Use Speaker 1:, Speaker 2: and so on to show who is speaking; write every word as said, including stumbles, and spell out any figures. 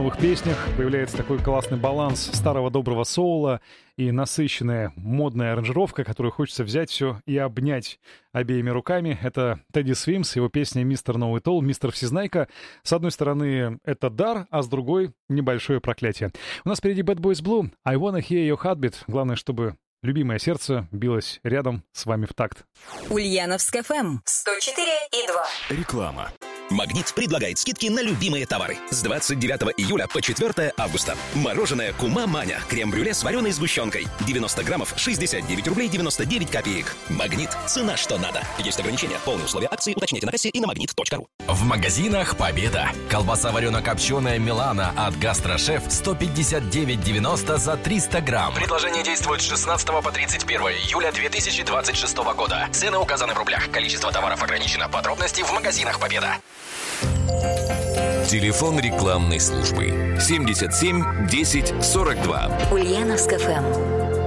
Speaker 1: новых песнях появляется такой классный баланс старого доброго соула и насыщенная модная аранжировка, которую хочется взять все и обнять обеими руками. Это Тедди Свимс, его песня «Мистер Know It All», «Мистер Всезнайка». С одной стороны, это дар, а с другой — небольшое проклятие. У нас впереди Bad Boys Blue, «I Wanna Hear Your Heartbeat». Главное, чтобы любимое сердце билось рядом с вами в такт.
Speaker 2: Ульяновск эф эм сто четыре и два.
Speaker 3: Реклама. «Магнит» предлагает скидки на любимые товары. С двадцать девятого июля по четвёртое августа. Мороженое «Кума Маня». Крем-брюле с вареной сгущенкой. девяносто граммов, шестьдесят девять рублей девяносто девять копеек. «Магнит». Цена что надо. Есть ограничения. Полные условия акции уточните на кассе и на магнит точка ру.
Speaker 4: В магазинах «Победа». Колбаса варено-копченая «Милана» от «Гастрошеф» сто пятьдесят девять девяносто за триста грамм. Предложение действует с шестнадцатого по тридцать первое июля две тысячи двадцать шестого года. Цены указаны в рублях. Количество товаров ограничено. Подробности в магазинах «Победа».
Speaker 5: Телефон рекламной службы семьдесят семь десять сорок два.
Speaker 2: Ульяновск эф эм.